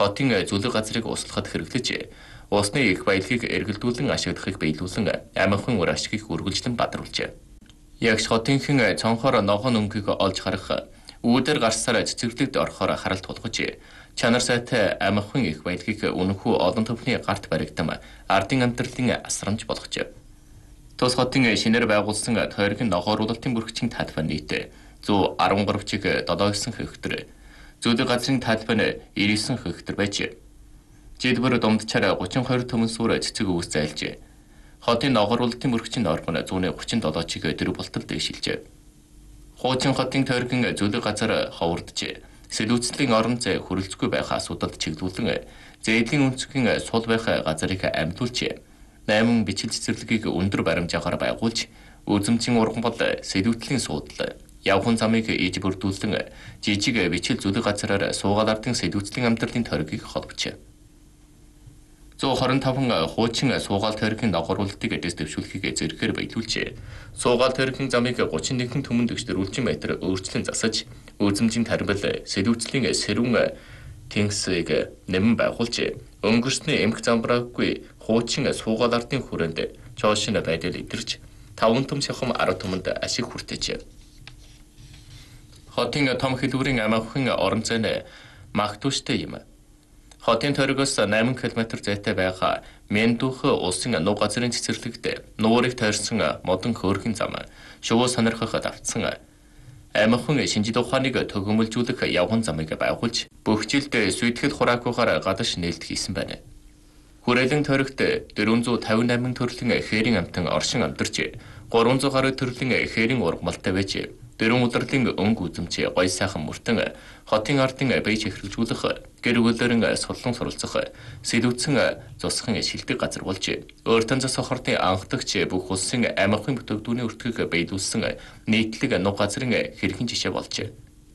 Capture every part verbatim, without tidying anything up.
хотын зүлэг газрыг услахад хэрэглэж усны их баялагийг эргэлдүүлэн ашиглахыг биелүүлэн амархан үр ашгийг үргэлжлэн бадруулжээ. Ягш хотынхэн цонхоор ногоон өнгөийг олж харах, үүдээр гарсаар цэцэрлэгт орохоор харалт тулгаж, чанар сайтай амархан их баялагийг үнэнхүү олон төвхний гарт баригдам ардын амьдралын асрамж болгожээ. Тус хотын шинээр байгуулсан тойргийн ногооруулалтын бүрхчийн талбай нийт зүү арван гурав чиг долоосон хектар, зүлэг газрын талбай нь ирээсэн хектар байж, жидбэр дундчаар гучин хоёр төмөн сүр цэцэг өвс зайлжээ. Хотын ногооруулалтын бүрхчийн норм нь зүүн гучин долоо чиг дөрв болтол дэвшилжээ. Хуучин хотын тойргийн зүлэг газар ховордж, сэлүүцлийн орон зай хүрэлцгүй байх асуудалд чиглүүлэн зээдлийн өнцгийн сул байх газрыг амьдуулж, найман бичил цэцэрлэгийг өндөр баримжаагаар байгуулж, үзэмжийн урган бол сэлүүтлийн суудал, явхан замыг иж бүрдүүлэн жижиг бичил зүлэг газраар суугаал ардын сэлүүцлийн амьдралын тойргийг холбожээ. зүү хорин таван хуучин суугаал тойргийн ногооруулалтыг дэс дэвшүүлэхийг зэрэгээр биелүүлжээ. Суугаал тойргийн замыг гучин нэгэн төмөн дэвшдэр үлжин метр өөрчлөн засаж, үзэмжийн тарбил сэлүүцлийн сэрүүн тэнгисийг нэмэн байгуулжээ. Өнгөрсний эмх замбраагүй хуучин суугаал ардын хүрээнд чоошин байдал идэрч, таван төм шахам арав төмөнд ашиг хүртээжээ. Хотын том хэлбэрийн амархан орон зай нь магтууштай юм. Хотын тойрогоос найман километр зайтай байгаа Мендүүх улсын нуг газрын цэцэрлэгт нуурыг тойрсон модон хөөрхөн зам, шувуу сонирхох давтсан амархан шинжлэх ухааныг төгөөмөлжүүлэх явган замыг байгуулж, бүх жилд сүйтгэл хураакуугаар гадаж нээлт хийсэн байна. Хүрээлэн тойрогт дөрвөн зуун тавин восемь төрлийн хээрийн амтан оршин амьдарч, гурван зуун гаруй төрлийн хээрийн ургамалтай байж, дөрвөн удирлын өнгө үзэмж гой сайхан мөртөн хотын ардын бэж хэрэгжүүлэх, гэр бүлэрэн суллан суралцах, сэлүүцэн зусхан шилдэг газар болж, өөртөө засах хортын анхдагч бүх улсын амархан бүтээгдэхүүний өртгийг биелүүлсэн нийтлэг нуг газрын хэрхэн жишээ болж.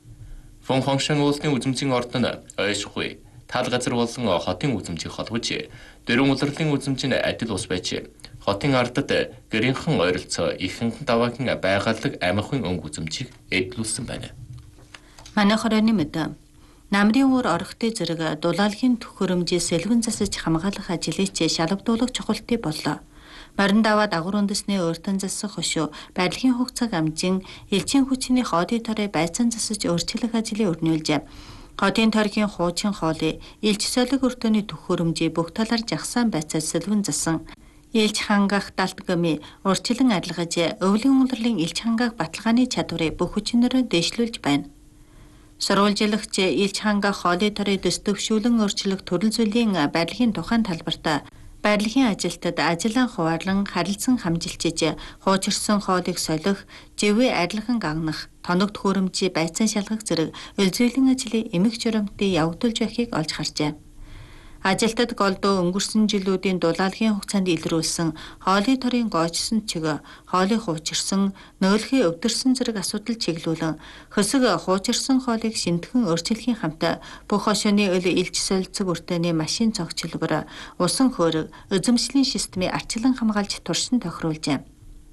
Фон Хоншин уулсны үзэмжийн орд нь ойшгүй тал газар болон хотын үзэмжийг холбож, дөрвөн удирлын үзэмж нь адил ус байж, хотын ардад гэрийнхэн ойролцоо ихэнх даваагийн байгалаг амархан өнгө үзэмжийг эдлүүлсэн байна. Манай хорооны мэд намрын уур орохтой зэрэг дулаалгийн төхөөрөмжийг сэлгэн засаж хамгаалах ажлыг шалгадуулах чухалтай боллоо. Морин даваа дагуур үндэсний өөртөн засах хошуу барилгын хугацааг амжин элчин хүчний хоодын торыг байцаан засаж өөрчлөх ажлыг өрнүүлжээ. Хотын тойргийн хуучин хоолой элч солиг өртөөний төхөөрөмжийг бүх талаар жагсаан байцааж сэлгэн засан. Илж хангах далд гэмий урчлан арилгаж, өвлийн улирлын илж хангах баталгааны чадварыг бүх хүчнээрээ дэвшлүүлж байна. Сурвалжлагч илж хангах хоолой торыг дэс дэвшүүлэн өөрчлөх төрөл зүйлийн барилгын тухайн талбарт барилгын ажилтад ажлаа хуваарлан харилцан хамжилчиж, хуучирсан хоолыг солих, живээ арилган гагнах, тоног төхөөрөмжийг байцаан шалгах зэрэг өлзөөлөн ажлыг эмх журамтыг явагдуулж байхыг олж харжээ. Ажилтад голдуу өнгөрсөн жилүүдийн дулаалгийн хугацаанд илрүүлсэн хоолой торын гоочсон чиг, хоолой хуучирсан, нөөлхий өвдөрсөн зэрэг асуудал чиглүүлэн хөсөг хуучирсан хоолыг шинтгэн өөрчлөхийн хамт бүх хошооны өл илж солилцог өртөөний машин цогцлбор, усан хөөрөг, эзэмшлийн системийг арчлан хамгаалж туршин тохируулжээ.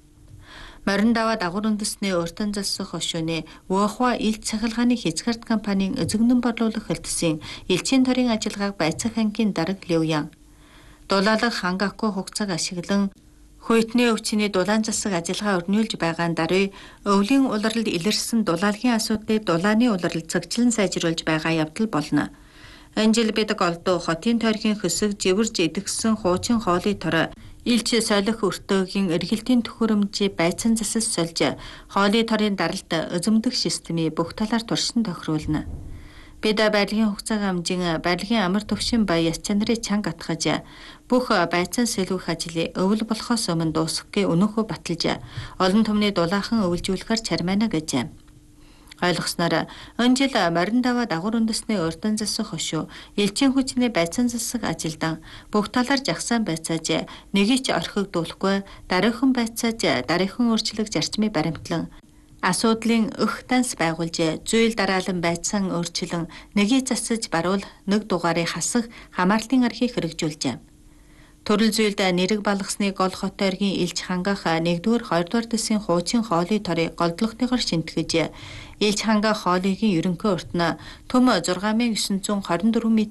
Морин даваа дагуур үндэсний өөртөн засах хошууны Уохва илт цахилгааны хязгаарт компанийн özөгнөн борлуулах хэлтсийн элчин торын ажиллагааг байцаах ангийн дарга Левян. Дулаалах хангахгүй хугацааг ашиглан хуйтны өвчний дулаан засаг ажиллагаа өрнүүлж байгаа даруй өвлийн улирлд илэрсэн дулаалгийн асуудлыг дулааны улирал цагчлан сайжруулж байгаа явдал болно. Энэ жил бид голдуу хотын тойргийн хөсөг живэрж идэгсэн хуучин хоолой тороо илч солих өртөөгийн эргэлтийн төхөөрөмжийг байцаан засаж сольж, хоолой торын даралт özөмдөх системийг бүх талаар туршин тохируулна. Бид барилгын хугацааг амжин барилгын амар төвшин ба яс чанарын чанга атгаж, бүх байцаан сэлгэх ажлыг өвөл болохоос өмнө дуусгахыг өнөөхөө баталж, олон түмний дулаахан өвлжүүлэхээр чармайна гэж. Ойлгосноор энэ жил морин даваа дагуур үндэсний өөртөн засах хошуу элчин хүчний байцаан засах ажилдан бүх талаар жагсаан байцааж, нэгийг ч орхигдуулахгүй дараахан байцааж, дараахан өөрчлөх зарчмыг баримтлан асуудлын өх данс байгуулж, зүйл дараалан байцаан өөрчлөн нэгийг засаж баруул нэг дугаарыг хасах хамаарлын архийг хэрэгжүүлжээ. Төрөл зүйлд нэрэг балгасны гол хот тойргийн илж хангах нэгдүгээр хоёрдугаар дэсийн хуучин хоолой торыг голдлогтойгоор шинтгэж, илж хангах хоолойгийн ерөнхий урт нь төм зургаан мянган девять жүз двадцин четыре м